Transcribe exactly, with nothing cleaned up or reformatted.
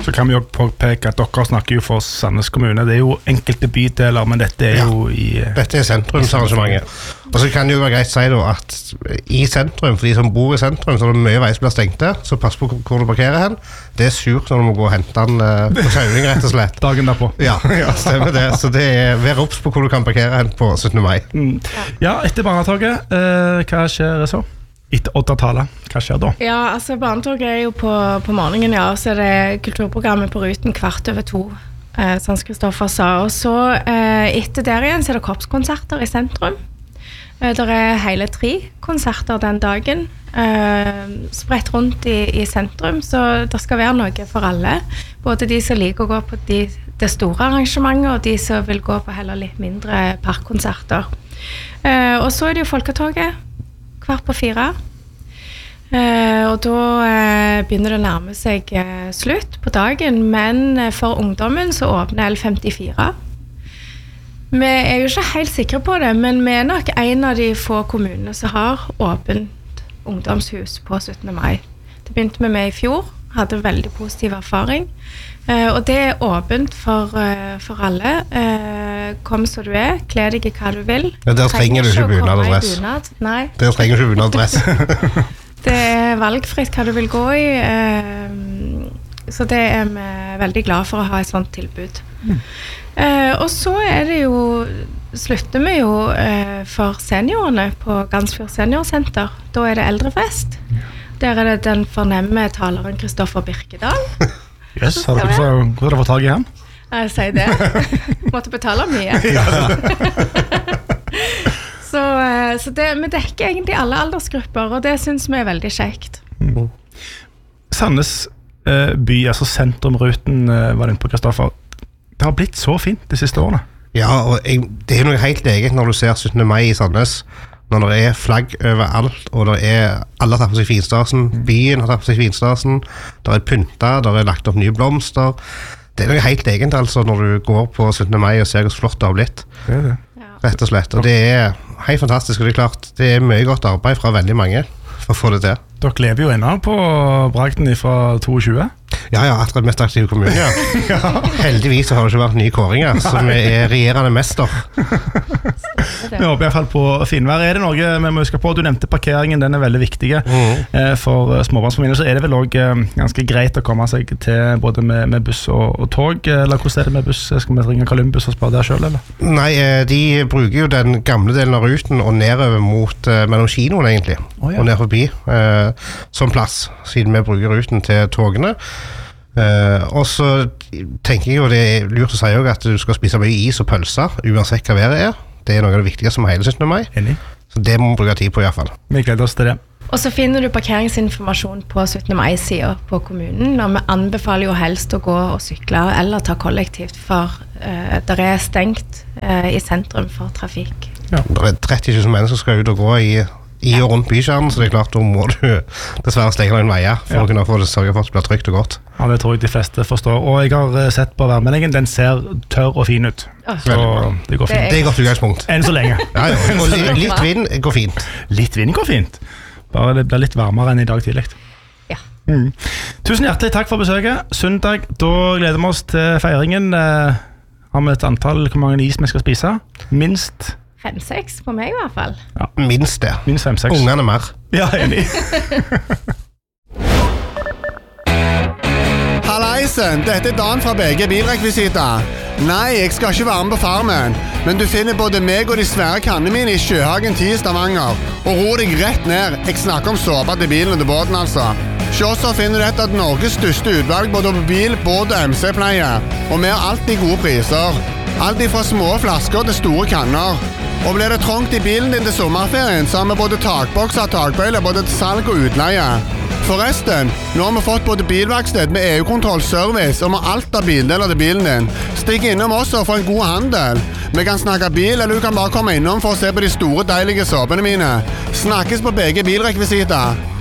Så kan vi jo påpeke at dere snakker jo for Sandnes kommune. Det er jo enkelte bydeler, men dette er ja. jo i... Dette er sentrumsarrangementet. Og så kan det jo være greit å si da at i sentrum, for de som bor i sentrum, så er det mye vei som blir stengt der, så pass på hvor du parkerer hen. Det er surt når du må gå og hente den uh, på Sauling, rett og slett. Dagen derpå. Ja, ja, stemmer det. Så det er, vær obs på hvor du kan parkere hen på syttende mai. Mm. Ja, etter barnetoget, uh, hva skjer så? Etter Odda-tale, hva skjer da? Ja, altså barnetoget er jo på, på morgenen, ja, så er det kulturprogrammet på ruten kvart over to, eh, som Kristoffer sa. Og så eh, etter der igjen så er det korpskonserter i sentrum. Eh, der er hele tre konserter den dagen, eh, spredt rundt i, i sentrum, så det skal være noe for alle. Både de som liker å gå på de, det store arrangementet, og de som vil gå på heller litt mindre parkkonserter. Eh, og så er det jo folketoget, kvart på fire. Eh, og da eh, begynner det å nærme seg eh, slutt på dagen, men for ungdommen så åpner L femtifire. Vi er jo ikke helt sikre på det, men vi er nok en av de få kommunene som har åpent ungdomshus på syttende mai. Det begynte vi med i fjor, hadde veldig positiv erfaring. Eh, og det er åpent for, uh, for alle. Eh, kom så du er, kle deg i hva du vil. Ja, der trenger du ikke bunad og dress. Nei. Der trenger du ikke bunad og dress. Det er valgfritt hva du vil gå i, eh, så det er vi veldig glad for å ha et sånt tilbud. Mm. Eh, og så er det jo, slutter vi jo eh, for seniorene på Gansfjord Seniorsenter. Da er det eldrefest. Der er det den fornemme taleren Kristoffer Birkedal. Yes, har du hvor har du fått tag i han? Jeg sier det. Måtte betale mye. så, så det, vi dekker egentlig alle aldersgrupper, og det synes vi er veldig kjekt. Mm. Sandnes eh, by, altså sentrumruten, eh, var det inne på Kristoffer. Det har blitt så fint de siste årene. Ja, og jeg, det er noe helt eget når du ser syttende mai i Sandnes. Når det er flagg overalt, og det er, alle har tatt på seg finstasen, byen har tatt på seg finstasen, det er pynta, det er lagt opp nye blomster. Det er noe helt egent altså når du går på syttende mai og ser hvor flott det har blitt. Det er det. Rett og slett, og det er helt fantastisk, og det er klart, det er mye godt arbeid fra veldig mange for å få det til. Dere lever jo ennå på bragden fra tjueto. Ja, ja, akkurat mest aktive kommune, ja. ja. Heldigvis har det ikke vært nye kåringer, så vi er regjerende mester. Vi håper i hvert fall på finvær. Er det noe vi må huske på? Du nevnte parkeringen, den er veldig viktig. Mm. For småbarnsfamilier så er det vel også ganske greit å komme seg til både med, med buss og, og tog, eller hvordan er det med buss? Skal vi ringe Columbus og spørre der selv, eller? Nei, de bruker jo den gamle delen av ruten og nedover mot mellom kinoen egentlig, oh, ja. Og ned forbi eh, som plass, siden vi bruker ruten til togene. Uh, og så tenker jeg jo det er lurt å si også at du skal spise mye is og pølser uansett hva været er. Det er noe av det viktigste med hele syttende mai. Enig. Så det må vi bruke tid på i hvert fall. Vi gleder oss til det. Og så finner du parkeringsinformasjon på syttende mai-siden på kommunen, og vi anbefaler jo helst å gå og sykle eller ta kollektivt, for uh, det er stengt uh, i sentrum for trafikk. Ja. Det er tretti tusen mennesker som skal ut og gå i i og rundt bykjernen, så det er klart, da må du dessverre stenge noen veier for ja. Å kunne få det sørge for at det blir trygt og godt. Ja, det tror jeg de fleste forstår. Og jeg har sett på værmeldingen, den ser tørr og fin ut. Oh. Så det går fint. Det er godt utgangspunkt. Enn så lenge. Ja, ja. Og litt, litt vind går fint. Litt vind går fint. Bare det blir litt varmere enn i dag tidlig. Ja. Mm. Tusen hjertelig takk for besøket. Søndag, da gleder vi oss til feiringen. Eh, har vi et antall, hvor mange is vi skal spise? Minst... fem-seks på meg i hvert fall. Ja, minst det. Minst fem-seks. Ungene mer. Ja, enig. Hallaisen, dette er Dan fra B G Bilrekvisita. Nei, jeg skal ikke være med på Farmen, men du finner både meg og de svære kannene mine i Sjøhagen ti i Stavanger. Og ro deg rett ned. Jeg snakker om såpa til bilen og til båten, altså. Så også finner du et av Norges største utvalg både på bil, båt og M C-pleie. Og vi har alltid gode priser. Alt fra små flasker til store kanner. Og blir det trångt i bilen din til sommerferien, så har vi både takbokser og takbøyler både til salg og utleie. Forresten, nå har vi fått både bilverksted med E U-kontroll, service og med alt av bildeler til bilen din. Stikk innom oss og få en god handel. Vi kan snakke bil, eller du kan bare komme innom for å se på de store, deilige såpene mine. Snakkes på B G Bilrekvisita.